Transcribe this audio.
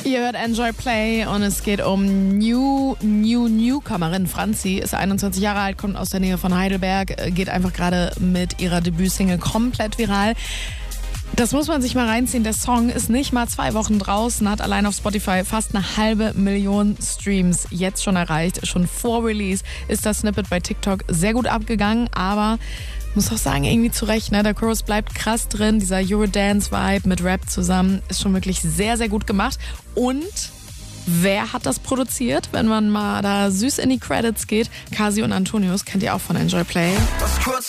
Ihr hört Enjoy Play und es geht um Newcomerin Franzi, ist 21 Jahre alt, kommt aus der Nähe von Heidelberg, geht einfach gerade mit ihrer Debütsingle komplett viral. Das muss man sich mal reinziehen. Der Song ist nicht mal 2 Wochen draußen, hat allein auf Spotify fast 500.000 Streams jetzt schon erreicht. Schon vor Release ist das Snippet bei TikTok sehr gut abgegangen, aber muss auch sagen, irgendwie zu Recht, ne? Der Chorus bleibt krass drin, dieser Eurodance-Vibe mit Rap zusammen ist schon wirklich sehr, sehr gut gemacht. Und wer hat das produziert? Wenn man mal da süß in die Credits geht, Kasi und Antonius, kennt ihr auch von Enjoy Play.